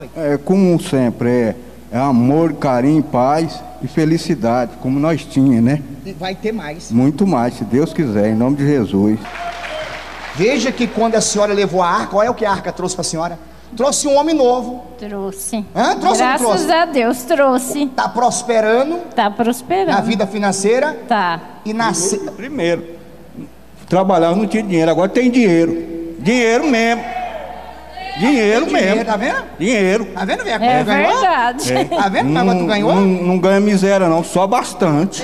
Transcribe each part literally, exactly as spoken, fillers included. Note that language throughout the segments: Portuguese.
É, como sempre, é, é amor, carinho, paz e felicidade, como nós tínhamos, né? E vai ter mais. Muito mais, se Deus quiser, em nome de Jesus. Veja que quando a senhora levou a arca, olha o que a arca trouxe para a senhora. Trouxe um homem novo. Trouxe. Hã? Trouxe ou não Graças trouxe? a Deus, trouxe. Tá prosperando Tá prosperando. na vida financeira Tá. e na... se- Primeiro, trabalhar não tinha dinheiro, agora tem dinheiro. Dinheiro mesmo. Dinheiro Tem mesmo. dinheiro, tá vendo? Dinheiro. Tá vendo, velho? É Ganhou? verdade. É. Tá vendo Não, como tu ganhou? não, não ganha miséria não, só bastante.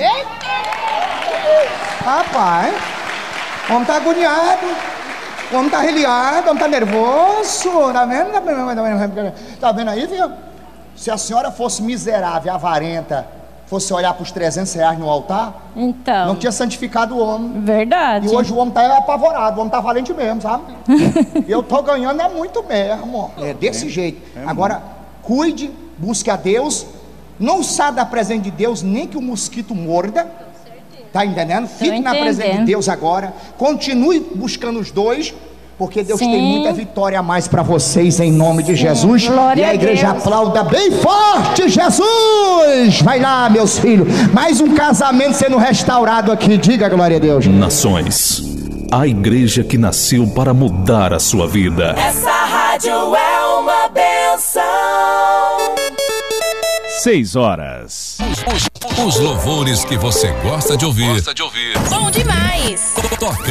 Rapaz, o homem tá agoniado, o homem tá reliado, o homem tá nervoso, tá vendo? Tá vendo aí, viu? Se a senhora fosse miserável, avarenta, fosse olhar pros trezentos reais no altar, Então. não tinha santificado o homem. Verdade. E hoje o homem tá apavorado, o homem tá valente mesmo, sabe? E eu tô ganhando é muito mesmo. É desse jeito. Agora, cuide, busque a Deus, não saia da presença de Deus, nem que o mosquito morda. Tá entendendo? Fique na presença de entendendo. Deus agora. Continue buscando os dois, porque Deus Sim. tem muita vitória a mais para vocês em nome de Jesus. Glória E a a igreja Deus. aplauda bem forte, Jesus! Vai lá, meus filhos. Mais um casamento sendo restaurado aqui. Diga glória a Deus. Nações, a igreja que nasceu para mudar a sua vida. Essa rádio é uma benção. Seis horas. Os louvores que você gosta de ouvir. Bom demais. Toca